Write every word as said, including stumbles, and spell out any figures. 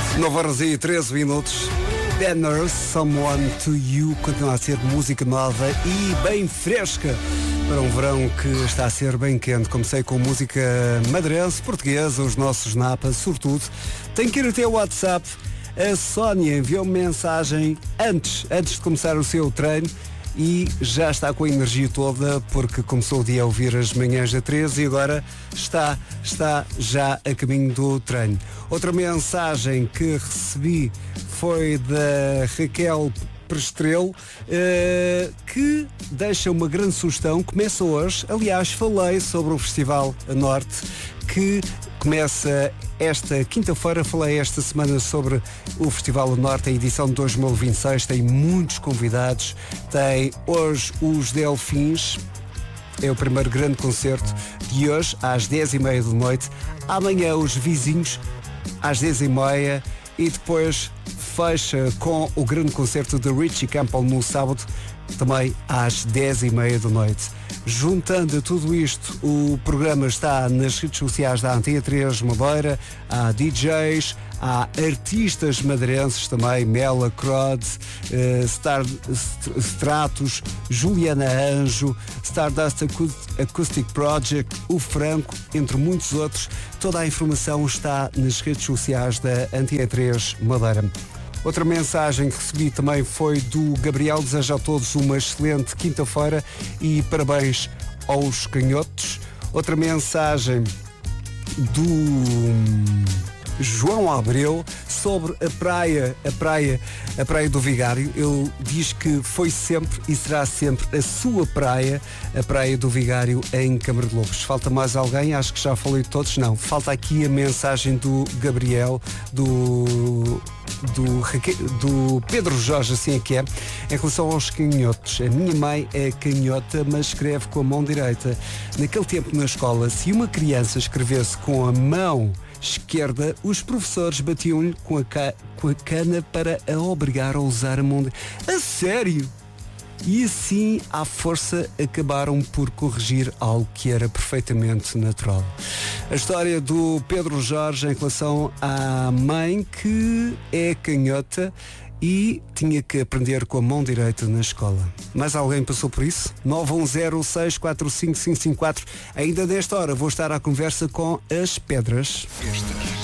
nove horas e treze minutos. Banner, Someone to You, continua a ser música nova e bem fresca para um verão que está a ser bem quente. Comecei com música madeirense, portuguesa, os nossos napas, sobretudo. Tenho que ir até o WhatsApp. A Sónia enviou-me mensagem antes, antes de começar o seu treino e já está com a energia toda porque começou o dia a ouvir as manhãs da treze e agora está, está já a caminho do treino. Outra mensagem que recebi foi da Raquel Prestrelo, uh, que deixa uma grande sugestão. Começa hoje, aliás, falei sobre o Festival Norte, que começa esta quinta-feira. Falei esta semana sobre o Festival Norte, a edição de dois mil e vinte e seis. Tem muitos convidados. Tem hoje os Delfins. É o primeiro grande concerto de hoje, às dez e meia da noite. Amanhã os Vizinhos, às dez e meia. E depois fecha com o grande concerto de Richie Campbell no sábado, também às dez e meia da noite. Juntando a tudo isto, o programa está nas redes sociais da Antena três Madeira. Há D Js, há artistas madeirenses também, Mela Crod, uh, Star, Stratos, Juliana Anjo, Stardust Acoustic Project, o Franco, entre muitos outros. Toda a informação está nas redes sociais da Antena três Madeira. Outra mensagem que recebi também foi do Gabriel. Desejo a todos uma excelente quinta-feira e parabéns aos canhotos. Outra mensagem do João Abreu sobre a praia, a praia, a praia do Vigário. Ele diz que foi sempre e será sempre a sua praia, a praia do Vigário em Câmara de Lobos. Falta mais alguém? Acho que já falei de todos. Não, falta aqui a mensagem do Gabriel, do do, do Pedro Jorge, assim é que é, em relação aos canhotos. A minha mãe é canhota, mas escreve com a mão direita. Naquele tempo na escola, se uma criança escrevesse com a mão esquerda, os professores batiam-lhe com a, ca... com a cana para a obrigar a usar a mão direita. A sério? E assim, à força, acabaram por corrigir algo que era perfeitamente natural. A história do Pedro Jorge em relação à mãe que é canhota e tinha que aprender com a mão direita na escola. Mais alguém passou por isso? nove um zero seis quatro cinco cinco cinco quatro. Ainda nesta hora vou estar à conversa com as pedras.